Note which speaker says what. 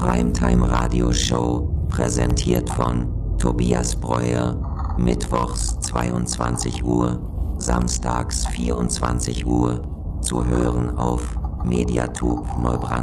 Speaker 1: Primetime Radioshow, präsentiert von Tobias Breuer, mittwochs 22 Uhr, samstags 24 Uhr, zu hören auf Mediathek Neubrandenburg.